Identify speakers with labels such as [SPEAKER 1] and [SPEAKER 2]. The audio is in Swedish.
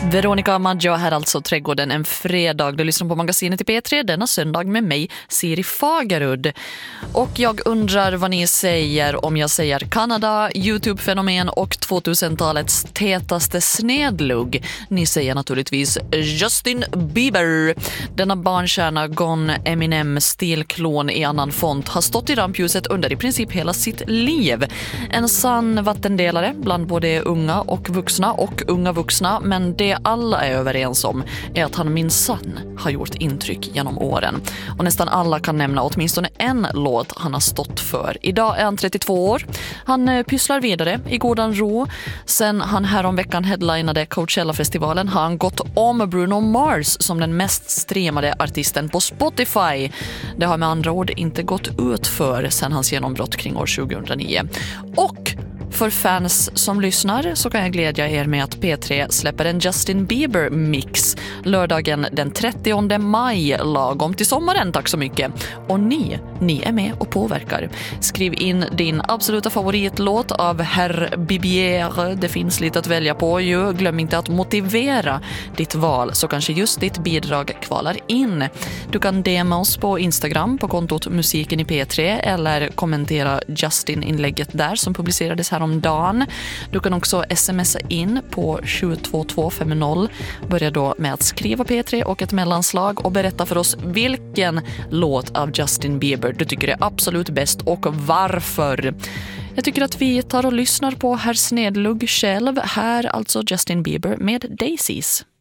[SPEAKER 1] Veronica Maggio här, alltså Trädgården en fredag. Du lyssnar på magasinet i P3 denna söndag med mig, Siri Fagerud. Och jag undrar vad ni säger om jag säger Kanada, YouTube-fenomen och 2000-talets tätaste snedlugg. Ni säger naturligtvis Justin Bieber. Denna barnkärna Gone Eminem stilklon i annan font har stått i rampljuset under i princip hela sitt liv. En sann vattendelare bland både unga och unga vuxna, men det alla är överens om är att han minsann har gjort intryck genom åren. Och nästan alla kan nämna åtminstone en låt han har stått för. Idag är han 32 år. Han pysslar vidare i godan ro. Sen han häromveckan headlinade Coachella-festivalen har han gått om Bruno Mars som den mest streamade artisten på Spotify. Det har med andra ord inte gått ut för sen hans genombrott kring år 2009. Och för fans som lyssnar så kan jag glädja er med att P3 släpper en Justin Bieber-mix lördagen den 30 maj, lagom till sommaren, tack så mycket. Och ni är med och påverkar. Skriv in din absoluta favoritlåt av Herr Bibier. Det finns lite att välja på ju. Glöm inte att motivera ditt val så kanske just ditt bidrag kvalar in. Du kan DMa oss på Instagram på kontot Musiken i P3 eller kommentera Justin-inlägget där som publicerades här om dagen. Du kan också smsa in på 72250. Börja då med att skriva P3 och ett mellanslag och berätta för oss vilken låt av Justin Bieber du tycker är absolut bäst och varför. Jag tycker att vi tar och lyssnar på Herr Snedlugg själv. Här alltså Justin Bieber med Daisies.